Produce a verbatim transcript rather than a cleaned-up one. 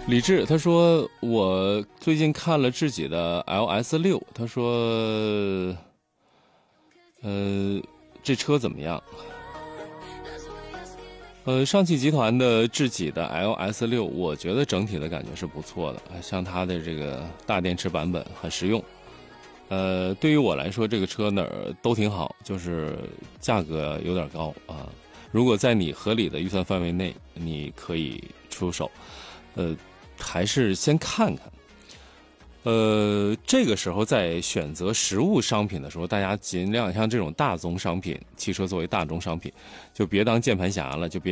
李志他说我最近看了智己的 L S 六，他说呃这车怎么样？呃，上汽集团的智己的 L S 六，我觉得整体的感觉是不错的，像它的这个大电池版本很实用。呃，对于我来说，这个车哪儿都挺好，就是价格有点高啊。如果在你合理的预算范围内，你可以出手。呃，还是先看看。呃，这个时候在选择实物商品的时候，大家尽量像这种大宗商品，汽车作为大宗商品，就别当键盘侠了，就别。